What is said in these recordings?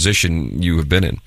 position you have been in?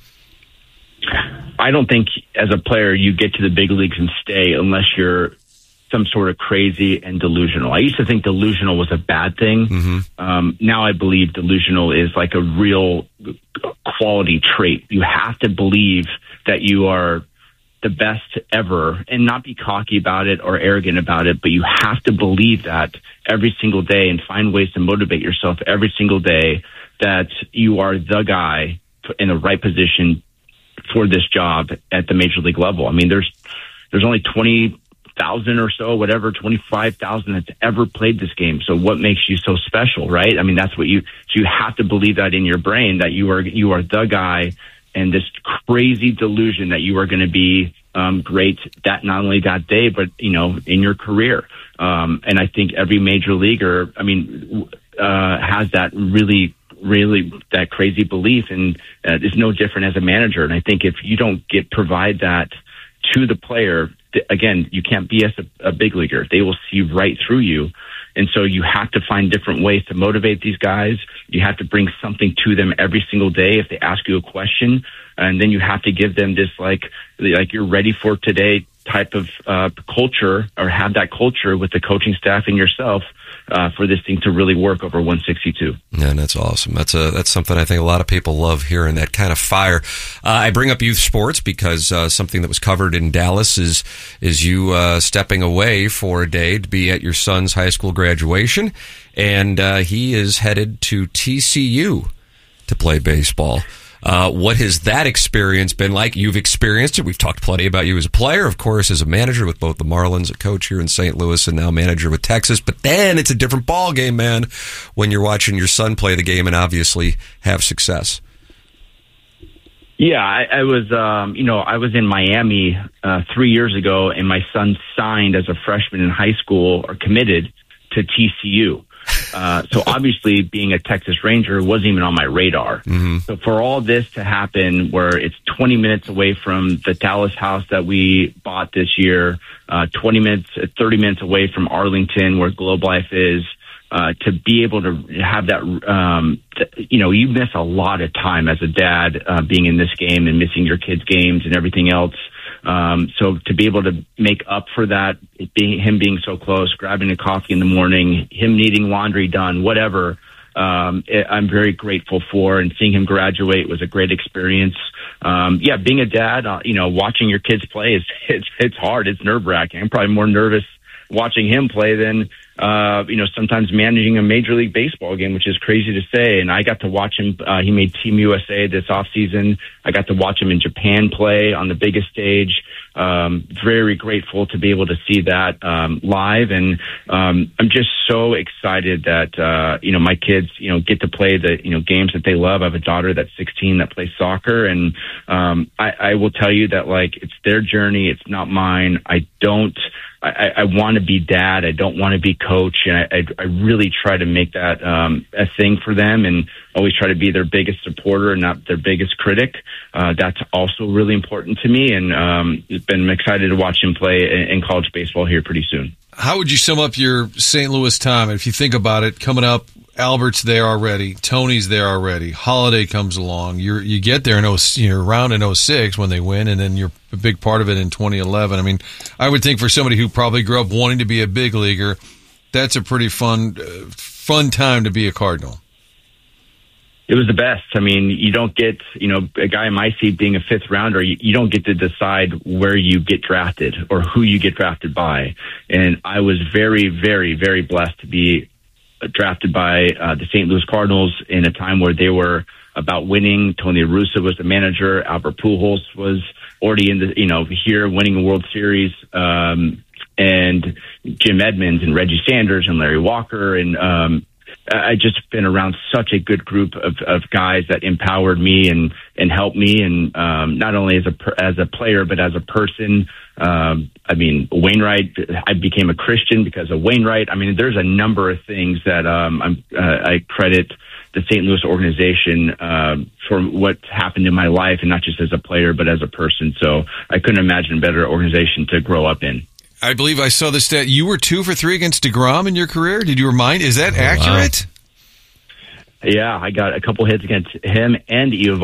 I don't think as a player you get to the big leagues and stay unless you're some sort of crazy and delusional. I used to think delusional was a bad thing. Mm-hmm. Now I believe delusional is like a real quality trait. You have to believe that you are the best ever and not be cocky about it or arrogant about it, but you have to believe that every single day and find ways to motivate yourself every single day that you are the guy in the right position for this job at the major league level. I mean, there's only 20,000 or so, whatever, 25,000 that's ever played this game. So what makes you so special, right? I mean, that's what you have to believe that in your brain, that you are the guy, and this crazy delusion that you are going to be great that not only that day, but, in your career. And I think every major leaguer, has that really that crazy belief, and is no different as a manager. And I think if you don't provide that to the player, again, you can't be as a big leaguer. They will see right through you. And so you have to find different ways to motivate these guys. You have to bring something to them every single day if they ask you a question. And then you have to give them this like you're ready for today type of culture, or have that culture with the coaching staff and yourself for this thing to really work over 162. Yeah, and that's awesome. That's something I think a lot of people love hearing, that kind of fire. I bring up youth sports because something that was covered in Dallas is you stepping away for a day to be at your son's high school graduation, and he is headed to TCU to play baseball. What has that experience been like? You've experienced it. We've talked plenty about you as a player, of course, as a manager with both the Marlins, a coach here in St. Louis, and now manager with Texas. But then it's a different ball game, man, when you're watching your son play the game and obviously have success. Yeah, I was in Miami 3 years ago, and my son signed as a freshman in high school, or committed to TCU. So obviously being a Texas Ranger wasn't even on my radar. Mm-hmm. So for all this to happen, where it's 20 minutes away from the Dallas house that we bought this year, 30 minutes away from Arlington, where Globe Life is, to be able to have that, you miss a lot of time as a dad, being in this game and missing your kids' games and everything else. So to be able to make up for that, him being so close, grabbing a coffee in the morning, him needing laundry done, whatever, I'm very grateful for. And seeing him graduate was a great experience. Being a dad, watching your kids play it's hard. It's nerve-wracking. I'm probably more nervous watching him play than, sometimes managing a Major League Baseball game, which is crazy to say. And I got to watch him. He made Team USA this offseason. I got to watch him in Japan play on the biggest stage. Very grateful to be able to see that live. And I'm just so excited that, my kids, get to play the, games that they love. I have a daughter that's 16 that plays soccer. And I will tell you that, it's their journey. It's not mine. I want to be dad. I don't want to be coach. And I really try to make that a thing for them, and always try to be their biggest supporter and not their biggest critic. That's also really important to me. And I'm excited to watch him play in college baseball here pretty soon. How would you sum up your St. Louis time? If you think about it, coming up, Albert's there already, Tony's there already, Holiday comes along. You get there you're around in 06 when they win, and then you're a big part of it in 2011. I mean, I would think for somebody who probably grew up wanting to be a big leaguer, that's a pretty fun time to be a Cardinal. It was the best. I mean, you don't get, a guy in my seat being a fifth rounder, you don't get to decide where you get drafted or who you get drafted by. And I was very, very, very blessed to be drafted by the St. Louis Cardinals in a time where they were about winning. Tony La Russa was the manager. Albert Pujols was already in the, here winning a World Series. And Jim Edmonds and Reggie Sanders and Larry Walker. And I just been around such a good group of guys that empowered me and helped me. And not only as a player, but as a person. Wainwright, I became a Christian because of Wainwright. I mean, there's a number of things that I credit the St. Louis organization for what's happened in my life, and not just as a player, but as a person. So I couldn't imagine a better organization to grow up in. I believe I saw the stat. You were 2 for 3 against DeGrom in your career. Did you remind? Is that accurate? Wow. Yeah, I got a couple hits against him and Eovaldi.